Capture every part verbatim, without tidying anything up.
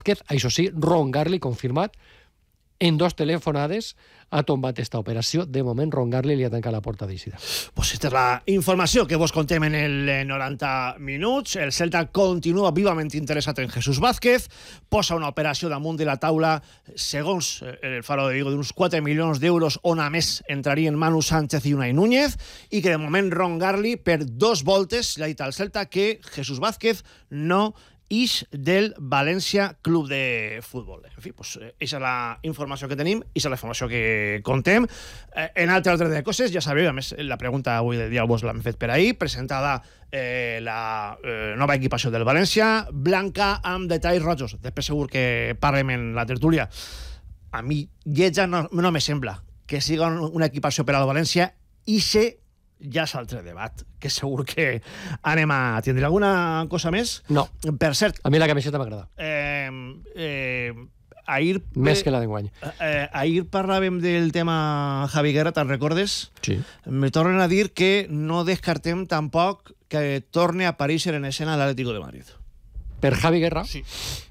Vázquez, això sí, Ron Garli confirmat, en dos telefonades ha tombat esta operació. De moment, Ron Garli li ha tancat la porta d'eixida. Pues esta és la informació que vos contem en el noranta minuts. El Celta continua vivament interessat en Jesús Vázquez, posa una operació damunt de la taula, segons el Faro de Vigo, d'uns quatre milions d'euros, on a més entrarien Manu Sánchez i Unai Núñez, i que de moment Ron Garli per dos voltes li ha dit al Celta que Jesús Vázquez no ix del València Club de Futbol. En fi, pues, eixa és la informació que tenim, eixa és la informació que contem. Eh, en altre ordre de coses, ja sabeu, a més, la pregunta avui del dia vos l'hem fet per ahir, presentada eh, la eh, nova equipació del València, blanca amb detalls rojos. Després segur que parlem en la tertúlia. A mi, lletja no, no me sembla que siga una equipació per al València i sé ja és altre debat, que segur que anem a tindre. Alguna cosa més? No. Per cert... A mi la camiseta m'agrada. Eh, eh, ahir... Més que la d'enguany. Eh, ahir parlàvem del tema Javi Guerra, te'n recordes? Sí. Me tornen a dir que no descartem tampoc que torni a aparèixer en escena l'Atlético de Madrid. Per Javi Guerra? Sí.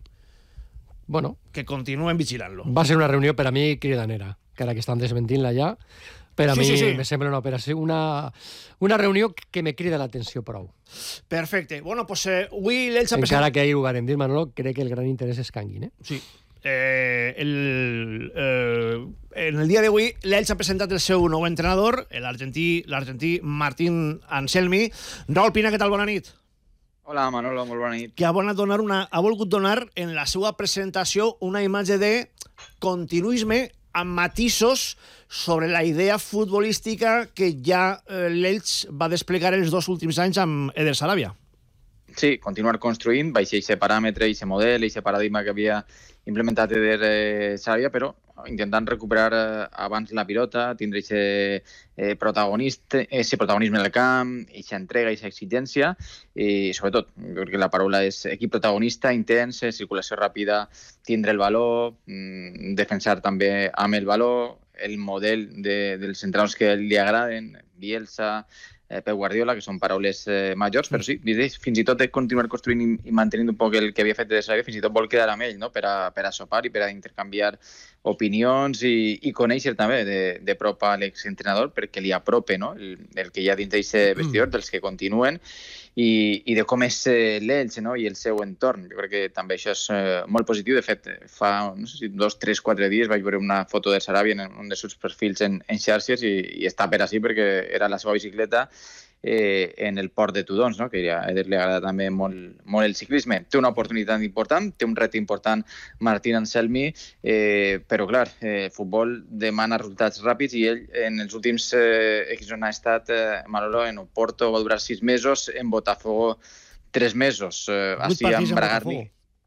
Bueno. Que continuen vigilant-lo. Va ser una reunió per a mi cridanera, que ara que estan desmentint-la ja. Per a sí, mi sí, sí. me sembla una operació, una, una reunió que me crida l'atenció prou. Perfecte. Bueno, pues eh, avui l'Elx ha presentat... Encara que ahir ho varen dir, Manolo, crec que el gran interès és Canguin, eh? Sí. Eh, el, eh, en el dia d'avui l'Elx ha presentat el seu nou entrenador, l'argentí l'argentí Martín Anselmi. Raúl Pina, què tal? Bona nit. Hola, Manolo, molt bona nit. Que ha, donar una, ha volgut donar en la seva presentació una imatge de continuisme amb matisos sobre la idea futbolística que ja eh, l'Elx va desplegar els dos últims anys amb Eder Sarabia. Sí, continuar construint, baix aquest paràmetre, aquest model, aquest paradigma que havia implementat Eder eh, Sarabia, però intentant recuperar eh, abans la pilota, tindre aquest eh, protagonista, protagonisme en el camp, aquesta entrega, aquesta exigència, i sobretot, perquè la paraula és equip protagonista, intens, circulació ràpida, tindre el valor, mm, defensar també amb el valor, el model de, dels entrenadors que li agraden, Bielsa, eh, Pep Guardiola, que són paraules eh, majors, però sí, fins i tot de continuar construint i, i mantenint un poc el que havia fet de Sarabia, fins i tot vol quedar amb ell, no? per, a, per a sopar i per a intercanviar opinions i, i conèixer també de, de prop a l'exentrenador perquè li aprope, no? el, el que hi ha dins d'aquest vestidor, dels que continuen, i, i de com és l'Elx, no? i el seu entorn. Jo crec que també això és eh, molt positiu. De fet, fa no sé si dos, tres, quatre dies vaig veure una foto de Sarabia en un dels seus perfils en, en xarxes i, i està per així perquè era la seva bicicleta eh, en el port de Tudons, no? que a Eder li agrada també molt, molt el ciclisme. Té una oportunitat important, té un repte important Martín Anselmi, eh, però clar, el eh, futbol demana resultats ràpids i ell en els últims eh, X on ha estat eh, Manolo, en Oporto va durar sis mesos, en Botafogo tres mesos, eh, així amb Bragarni.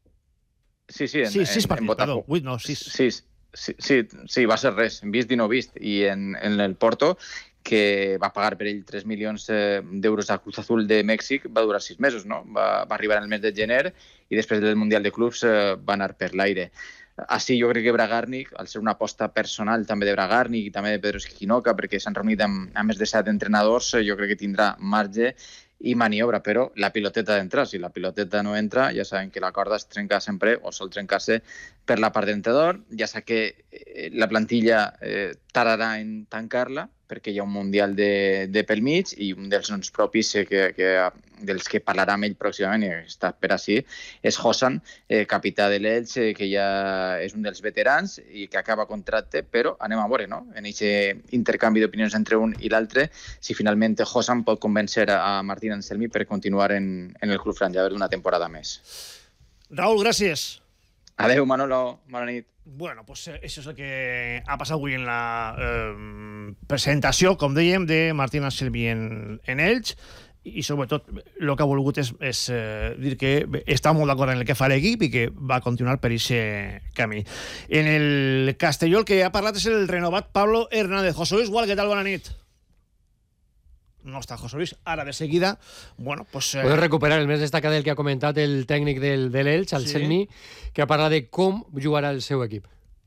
Sí, sí, en, sí, sis en, partits, en Botafogo. Vuit, no, sis. Sí, sí, sí, sí, va ser res, vist i no vist. I en, en el Porto, que va pagar per ell tres milions d'euros a Cruz Azul de Mèxic, va durar sis mesos, no? Va, va arribar en el mes de gener i després del Mundial de Clubs eh, va anar per l'aire. Així jo crec que Bragarnik, al ser una aposta personal també de Bragarnik i també de Pedro Esquinoca, perquè s'han reunit amb, amb més de set entrenadors, jo crec que tindrà marge i maniobra, però la piloteta ha d'entrar. Si la piloteta no entra, ja sabem que la corda es trenca sempre o sol trencar-se per la part d'entrenador. Ja sap que la plantilla eh, tardarà en tancar-la perquè hi ha un Mundial de, de pel mig i un dels noms propis que, que, dels que parlarà amb ell pròximament, i està per així, és Hosan, eh, capità de l'Elx, eh, que ja és un dels veterans i que acaba contracte, però anem a veure, no? En aquest intercanvi d'opinions entre un i l'altre, si finalment Hosan pot convèncer a Martín Anselmi per continuar en, en el club franjaver d'una temporada més. Raúl, gràcies. Adéu, Manolo. Bona nit. Bueno, pues eh, això és el que ha passat avui en la eh, presentació, com dèiem, de Martín Anselmi en, en Elx, i sobretot el que ha volgut és, és eh, dir que està molt d'acord en el que fa l'equip i que va continuar per aquest camí. En el Castelló el que ha parlat és el renovat Pablo Hernández. José Luis Gual, què tal? Bona nit. No està José Luis, ara de seguida, bueno, pues... Eh... Puedes recuperar el més destacat del que ha comentat el tècnic del, de l'Elx, Anselmi, sí, que ha parlat de com jugarà el seu equip.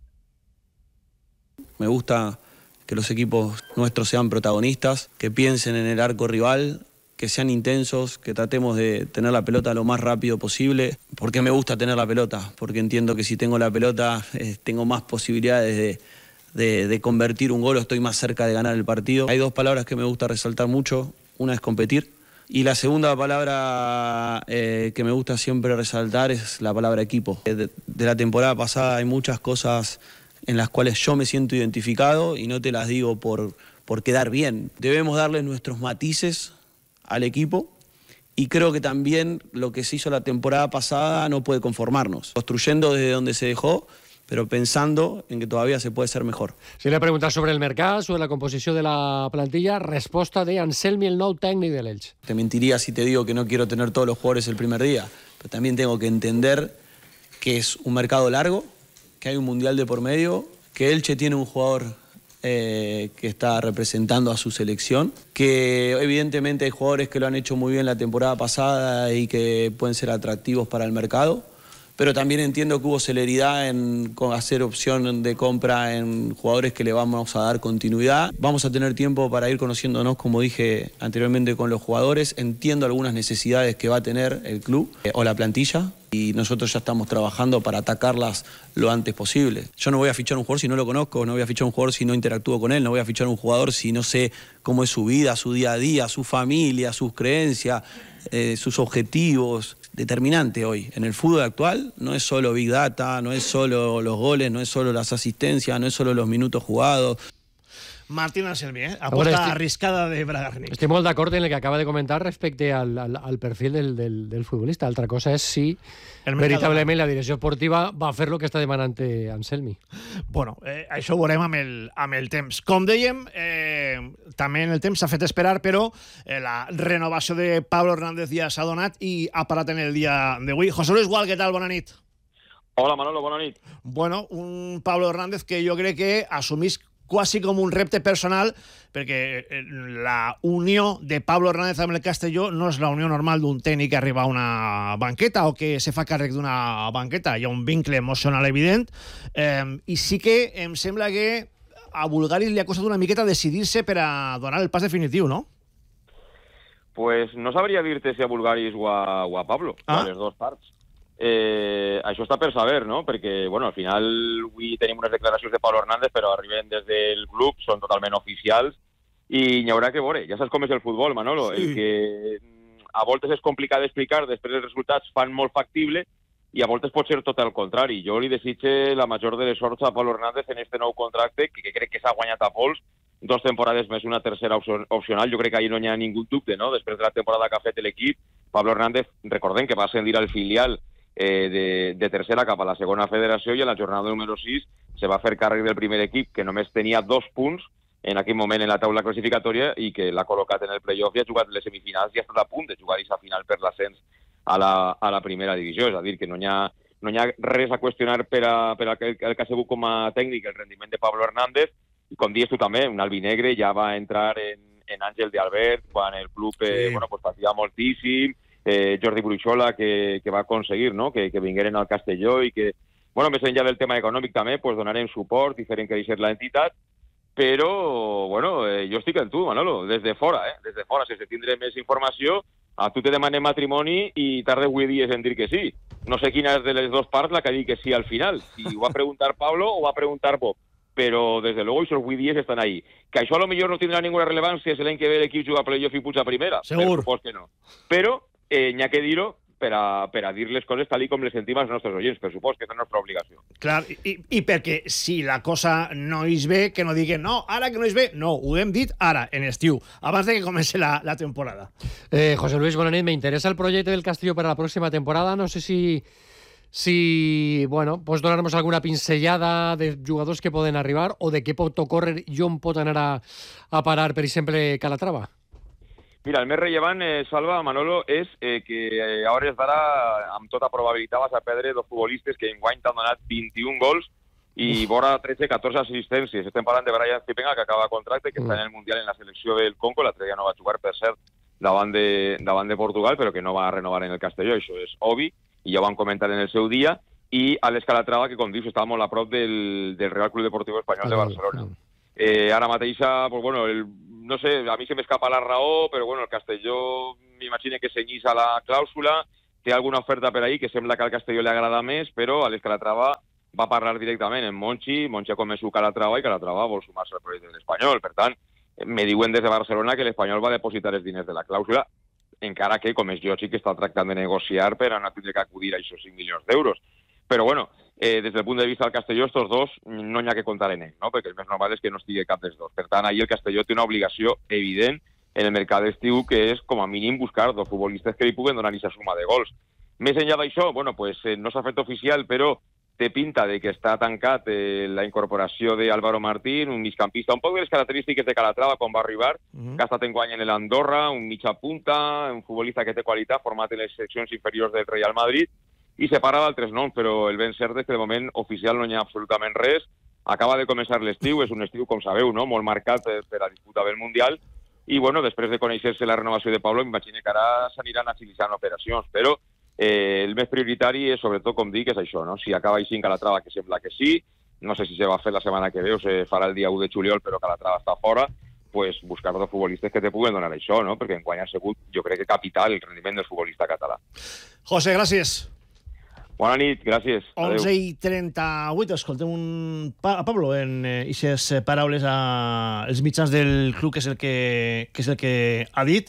Me gusta que los equipos nuestros sean protagonistas, que piensen en el arco rival, que que sean intensos, que tratemos de tener la pelota lo más rápido posible. Porque me gusta tener la pelota, porque entiendo que si tengo la pelota eh, tengo más posibilidades de, de, de convertir un gol o estoy más cerca de ganar el partido. Hay dos palabras que me gusta resaltar mucho, una es competir y la segunda palabra eh, que me gusta siempre resaltar es la palabra equipo. De, de la temporada pasada hay muchas cosas en las cuales yo me siento identificado y no te las digo por, por quedar bien. Debemos darle nuestros matices al equipo y creo que también lo que se hizo la temporada pasada no puede conformarnos. Construyendo desde donde se dejó, pero pensando en que todavía se puede ser mejor. Si le preguntas sobre el mercado, sobre la composición de la plantilla, respuesta de Anselmi, el nou tècnic de l'Elche. Te mentiría si te digo que no quiero tener todos los jugadores el primer día, pero también tengo que entender que es un mercado largo, que hay un mundial de por medio, que Elche tiene un jugador eh, que está representando a su selección, que evidentemente hay jugadores que lo han hecho muy bien la temporada pasada y que pueden ser atractivos para el mercado, pero también entiendo que hubo celeridad en hacer opción de compra en jugadores que le vamos a dar continuidad. Vamos a tener tiempo para ir conociéndonos, como dije anteriormente, con los jugadores. Entiendo algunas necesidades que va a tener el club eh, o la plantilla y nosotros ya estamos trabajando para atacarlas lo antes posible. Yo no voy a fichar un jugador si no lo conozco, no voy a fichar un jugador si no interactúo con él, no voy a fichar un jugador si no sé cómo es su vida, su día a día, su familia, sus creencias, eh, sus objetivos. Determinante hoy en el fútbol actual no es solo Big Data, no es solo los goles, no es solo las asistencias, no es solo los minutos jugados. Martín Anselmi, eh? aposta estic, arriscada de Bragarni. Estic molt d'acord en el que acaba de comentar respecte al, al, al perfil del, del, del futbolista. Altra cosa és si veritablement la direcció esportiva va fer lo que està demanant Anselmi. Bueno, eh, això ho veurem amb el, amb el temps. Com dèiem, eh, també en el temps s'ha fet esperar, però eh, la renovació de Pablo Hernández ja s'ha donat i ha parat en el dia d'avui. José Luis Gual, què tal? Bona nit. Hola, Manolo, bona nit. Bueno, un Pablo Hernández que jo crec que assumís quasi com un repte personal, perquè la unió de Pablo Hernández amb el Castelló no és la unió normal d'un tècnic que arriba a una banqueta o que se fa càrrec d'una banqueta. Hi ha un vincle emocional evident, eh, i sí que em sembla que a Bulgaris li ha costat una miqueta decidir-se per a donar el pas definitiu, no? Pues no sabria dir-te si a Bulgaris o a, o a Pablo, ah? a les dues parts. Eh, això està per saber, no? Perquè, bueno, al final avui tenim unes declaracions de Pablo Hernández, però arriben des del club, són totalment oficials, i n'hi haurà que veure. Ja saps com és el futbol, Manolo. Sí. El que a voltes és complicat d'explicar, després els resultats fan molt factible, i a voltes pot ser tot el contrari. Jo li desitge la major de les sorts a Pablo Hernández en este nou contracte, que, que crec que s'ha guanyat a pols, dos temporades més una tercera opcional. Jo crec que ahir no hi ha ningú dubte, no? Després de la temporada que ha fet l'equip, Pablo Hernández, recordem que va ascendir al filial Eh, de, de tercera cap a la segona federació i en la jornada número sis se va fer càrrec del primer equip que només tenia dos punts en aquell moment en la taula classificatòria i que l'ha col·locat en el playoff i ha jugat les semifinals i ha estat a punt de jugar aquesta final per l'ascens a la, a la primera divisió. És a dir, que no hi ha, no hi ha res a qüestionar per, a, per a el, el que ha sigut com a tècnic el rendiment de Pablo Hernández, i com dius tu també, un albinegre ja va entrar en, en Àngel de Albert quan el club eh, sí. bueno, pues patia moltíssim. Eh, Jordi Bruixola, que, que va aconseguir, no? que, que vingueren al Castelló i que, bueno, més enllà del tema econòmic també, pues, donarem suport i farem créixer l'entitat, però, bueno, eh, jo estic en tu, Manolo, des de fora, eh? des de fora, sense tindre més informació, a tu te demanem matrimoni i tarda avui dies en dir que sí. No sé quina és de les dues parts la que diu que sí al final, si ho va preguntar Pablo o va preguntar Bob, però desde luego esos avui dies estan ahí. Que això a lo millor no tindrà ninguna rellevància si l'any que ve l'equip juga a playoff i puja a primera. Segur. Per supost que no. Però Eh, n'hi ha que dir-ho per a, per a dir les coses tal i com les sentim als nostres oients, per supòs que és la nostra obligació. Clar, i, i perquè si la cosa no és bé, que no diguen no, ara que no és bé, no, ho hem dit ara, en estiu, abans de que comenci la, la temporada. Eh, José Luis, bona nit, me interesa el projecte del Castelló para la próxima temporada, no sé si, si bueno, pots donar-nos alguna pinzellada de jugadors que poden arribar o de què pot ocórrer i on pot anar a, a parar, per exemple, Calatrava? Mira, el més rellevant, eh, Salva, Manolo, és eh, que eh, a hores d'ara, amb tota probabilitat, vas a perdre dos futbolistes que enguany t'han donat vint-i-un gols i vora tretze catorze assistències. Estem parlant de Brian Zipenga, que acaba contracte, que mm. està en el Mundial en la selecció del Congo, l'altre dia no va jugar, per cert, davant de, davant de Portugal, però que no va renovar en el Castelló, això és obvi, i ja ho van comentar en el seu dia, i Àlex Calatrava, que com dius, estava molt a prop del, del Real Club Deportivo Espanyol de Barcelona. Eh, ara mateix, pues, bueno, el no sé, a mi se m'escapa la raó, però bueno, el Castelló m'imagino que senyís a la clàusula, té alguna oferta per ahí que sembla que al Castelló li agrada més, però a l'Escalatrava va parlar directament amb Monchi, Monchi ha convençut Calatrava i Calatrava vol sumar-se al projecte de l'Espanyol. Per tant, me diuen des de Barcelona que l'Espanyol va depositar els diners de la clàusula, encara que, com és lògic, que està tractant de negociar per a no tindre que acudir a aquests cinc milions d'euros. Però bueno, eh, des del punt de vista del Castelló, estos dos no n'hi ha que contar en ell, no? Perquè el més normal és que no estigui cap dels dos. Per tant, ahir el Castelló té una obligació evident en el mercat d'estiu, que és, com a mínim, buscar dos futbolistes que li puguen donar aquesta suma de gols. Més enllà d'això, bueno, pues, eh, no s'ha fet oficial, però té pinta de que està tancat eh, la incorporació d'Álvaro Martín, un migcampista, un poc de les característiques de Calatrava quan va arribar, uh-huh. que ha estat enguany en l'Andorra, un mitja punta, un futbolista que té qualitat, format en les seccions inferiors del Real Madrid, i se parla d'altres noms, però el ben cert és que de moment oficial no hi ha absolutament res. Acaba de començar l'estiu, és un estiu, com sabeu, no? Molt marcat per a disputa del Mundial, i bueno, després de conèixer-se la renovació de Pablo, m'imagino que ara s'aniran agilitzant operacions, però Eh, el més prioritari és, sobretot, com dic, és això, no? Si acaba així en Calatrava, que sembla que sí, no sé si se va fer la setmana que ve o se farà el dia u de juliol, però Calatrava està fora, pues buscar dos futbolistes que te puguen donar això, no? Perquè enguany ha sigut, jo crec que capital el rendiment del futbolista català. José, gràcies. Bona nit, gràcies. onze i trenta-vuit, escoltem un pa a Pablo en aquestes eh, paraules als mitjans del club, que és el que, que, és el que ha dit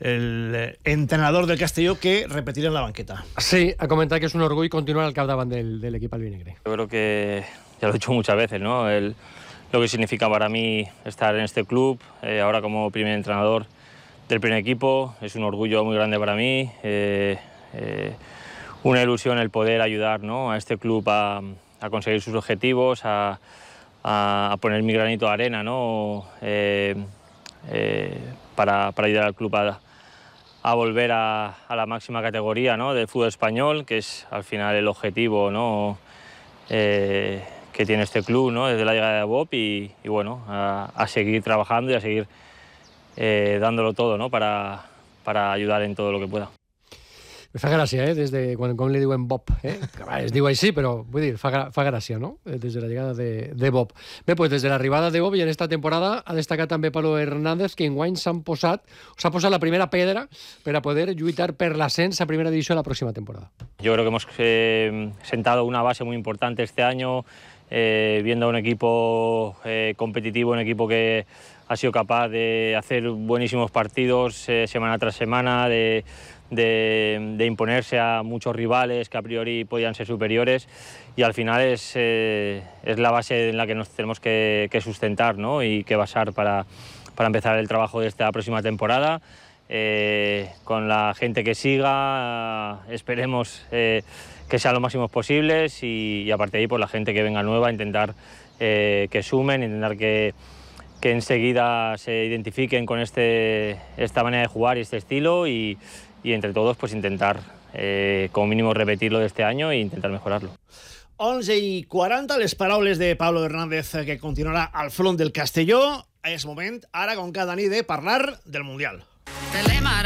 el entrenador del Castelló, que repetirá en la banqueta. Sí, ha comentado que es un orgullo continuar al capdavant del, del equipo albinegre. Yo creo que ya lo he dicho muchas veces, ¿no? El, lo que significa para mí estar en este club, eh, ahora como primer entrenador del primer equipo, es un orgullo muy grande para mí, eh, eh, una ilusión el poder ayudar, ¿no? a este club a, a conseguir sus objetivos, a, a, a poner mi granito de arena, ¿no? Eh, eh, para, para ayudar al club a, a volver a, a la máxima categoría, ¿no? del fútbol español, que es al final el objetivo, ¿no? eh, que tiene este club, ¿no? desde la llegada de Bob, y, y bueno, a, a seguir trabajando y a seguir eh, dándolo todo, ¿no? para, para ayudar en todo lo que pueda. Me fa gràcia, eh, des de quan com li diuen Bob, eh? Que, va, es diu així, però vull dir, fa, fa gràcia, no? Des de la llegada de, de Bob. Bé, pues des de l'arribada de Bob i en esta temporada ha destacat també Pablo Hernández, que enguany s'han posat, s'ha posat la primera pedra per a poder lluitar per l'ascens a primera divisió la próxima temporada. Yo creo que hemos eh, sentado una base muy importante este año, eh, viendo a un equipo eh, competitivo, un equipo que ha sido capaz de hacer buenísimos partidos eh, semana tras semana, de De, de imponerse a muchos rivales que a priori podían ser superiores, y al final es, eh, es la base en la que nos tenemos que, que sustentar, ¿no? y que basar para, para empezar el trabajo de esta próxima temporada. Eh, con la gente que siga, eh, esperemos eh, que sean lo máximos posibles, y, y aparte de ahí, pues la gente que venga nueva, intentar eh, que sumen, intentar que que enseguida se identifiquen con este, esta manera de jugar y este estilo, y y entre todos pues intentar eh, como mínimo repetirlo de este año e intentar mejorarlo. onze i quaranta, les paraules de Pablo Hernández, que continuarà al front del Castelló. És moment, ara com cada nit, de parlar del Mundial.